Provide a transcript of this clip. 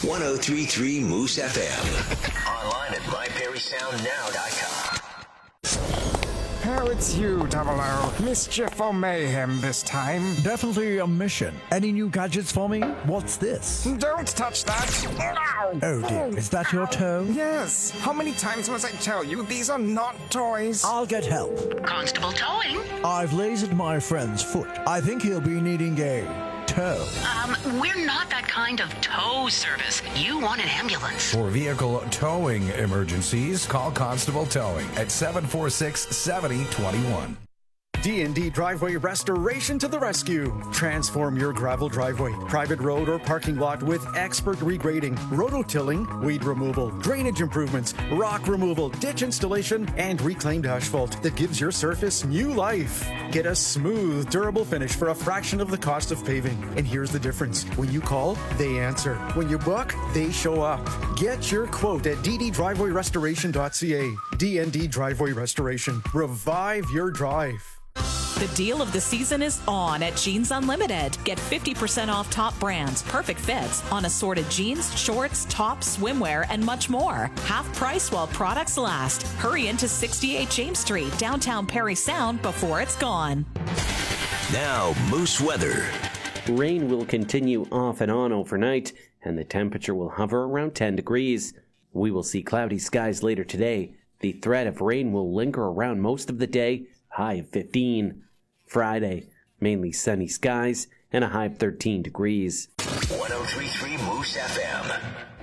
1033 Moose FM. Online at myperrysoundnow.com. Oh, it's you, Double O. Mischief or mayhem this time? Definitely a mission. Any new gadgets for me? What's this? Don't touch that. Oh dear, is that your toe? Yes. How many times must I tell you these are not toys? I'll get help. Constable Towing. I've lasered my friend's foot. I think he'll be needing a tow. We're not that kind of tow service. You want an ambulance. For vehicle towing emergencies, call Constable Towing at 746-7021. D&D Driveway Restoration to the rescue. Transform your gravel driveway, private road, or parking lot with expert regrading, rototilling, weed removal, drainage improvements, rock removal, ditch installation, and reclaimed asphalt that gives your surface new life. Get a smooth, durable finish for a fraction of the cost of paving. And here's the difference. When you call, they answer. When you book, they show up. Get your quote at ddrivewayrestoration.ca. D&D Driveway Restoration. Revive your drive. The deal of the season is on at Jeans Unlimited. Get 50% off top brands, perfect fits on assorted jeans, shorts, tops, swimwear, and much more. Half price while products last. Hurry into 68 James Street, downtown Perry Sound before it's gone. Now, Moose weather. Rain will continue off and on overnight, and the temperature will hover around 10 degrees. We will see cloudy skies later today. The threat of rain will linger around most of the day, high of 15. Friday, mainly sunny skies and a high of 13 degrees. 1033 Moose FM.